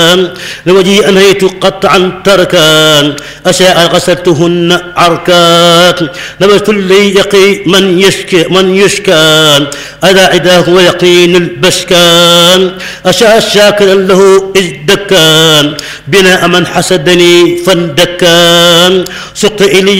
لوجهي أنهيت قطعا تركان أشاء غسلتهن عركان لبست لي يقي من يشكى ألا عداه ويقين البشكان أشاء شاكرا له إذ دكان بناء من حسدني فاندكان سقت إلي